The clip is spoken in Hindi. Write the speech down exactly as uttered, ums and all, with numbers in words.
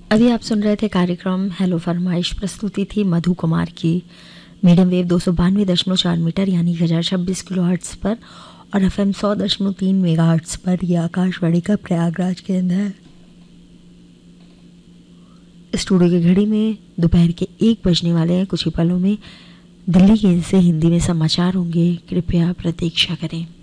अभी आप सुन रहे थे कार्यक्रम हेलो फरमाइश। प्रस्तुति थी मधु कुमार की। मीडियम वेव दो सौ बानवे दशमलव चार मीटर यानी एक हज़ार छब्बीस किलो हर्ट्स पर और एफ एम सौ दशमलव तीन मेगा हर्ट्स पर। यह आकाशवाणी का प्रयागराज केंद्र है। स्टूडियो की घड़ी में दोपहर के एक बजने वाले हैं। कुछ ही पलों में दिल्ली केंद्र से हिंदी में समाचार होंगे। कृपया प्रतीक्षा करें।